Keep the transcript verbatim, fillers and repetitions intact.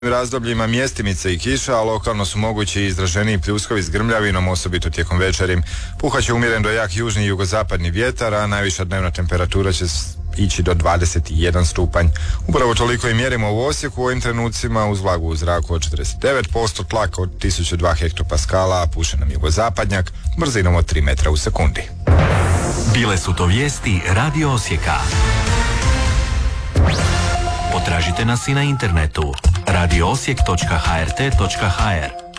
razdobljima mjestimice i kiša, a lokalno su mogući izraženiji pljuskovi s grmljavinom, osobito tijekom večeri. Puhat će umjeren do jak južni i jugozapadni vjetar, a najviša dnevna temperatura će ići do dvadeset jedan stupanj. Upravo toliko i mjerimo u Osijeku u ovim trenucima, uz vlagu u zraku od četrdeset devet posto, tlak od tisuću dva hektopaskala, a puše nam jugozapadnjak brzinom od tri metra u sekundi. Bile su to vijesti Radio Osijeka. Potražite nas i na internetu radio osijek točka h r t točka h r.